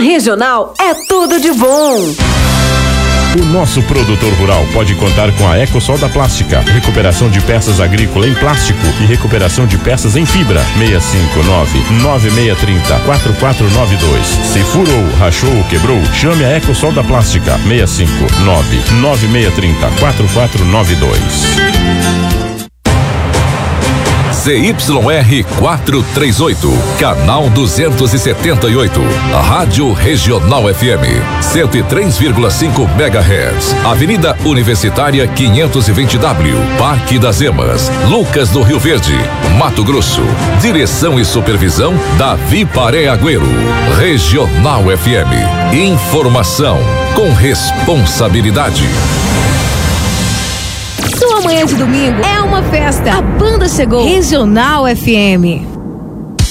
Regional é tudo de bom. O nosso produtor rural pode contar com a EcoSol da Plástica, recuperação de peças agrícolas em plástico e recuperação de peças em fibra. 659-9630-4492. Se furou, rachou ou quebrou, chame a EcoSol da Plástica. 659-9630-4492. ZYR 438, canal 278, Rádio Regional FM, 103,5 MHz, Avenida Universitária 520W, Parque das Emas, Lucas do Rio Verde, Mato Grosso. Direção e supervisão Davi Paré Agüero. Regional FM, informação com responsabilidade. Sua manhã de domingo é uma festa. A banda chegou. Regional FM.